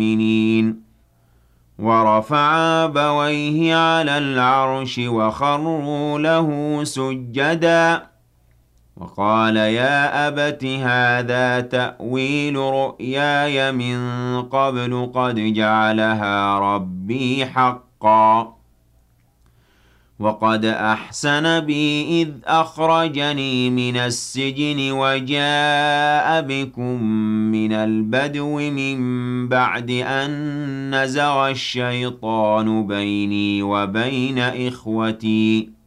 المؤمنين ورفع أبويه على العرش وخروا له سجدا وقال يا أبت هذا تأويل رؤياي من قبل قد جعلها ربي حقا وقد أحسن بي إذ أخرجني من السجن وجاء بكم من البدو من بعد أن نزغ الشيطان بيني وبين إخوتي